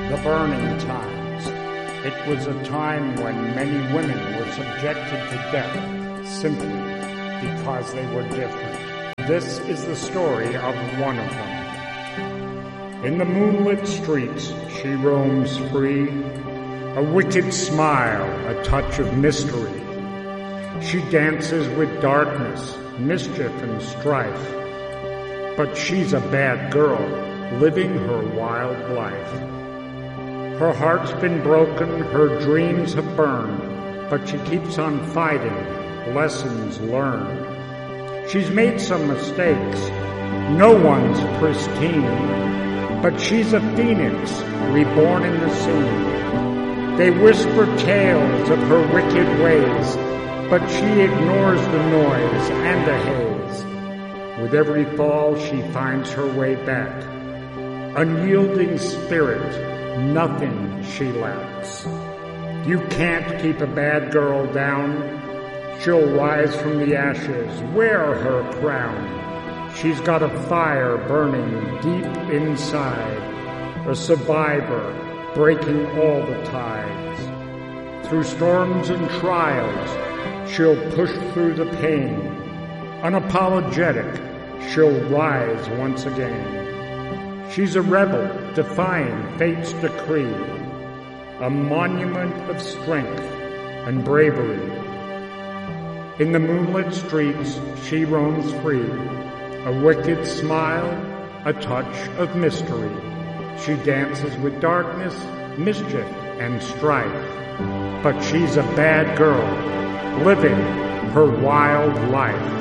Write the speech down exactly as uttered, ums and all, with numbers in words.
The burning times. It was a time when many women were subjected to death simply because they were different. This is the story of one of them. In the moonlit streets, she roams free, a wicked smile, a touch of mystery. She dances with darkness, mischief, and strife. But she's a bad girl, living her wild life. Her heart's been broken, her dreams have burned, but she keeps on fighting, lessons learned. She's made some mistakes, no one's pristine, but she's a phoenix, reborn in the scene. They whisper tales of her wicked ways, but she ignores the noise and the haze. With every fall, she finds her way back. Unyielding spirit, nothing she lacks. You can't keep a bad girl down. She'll rise from the ashes, wear her crown. She's got a fire burning deep inside, a survivor breaking all the tides. Through storms and trials, she'll push through the pain. Unapologetic, she'll rise once again. She's a rebel, defying fate's decree, a monument of strength and bravery. In the moonlit streets, she roams free, a wicked smile, a touch of mystery. She dances with darkness, mischief, and strife. But she's a bad girl, living her wild life.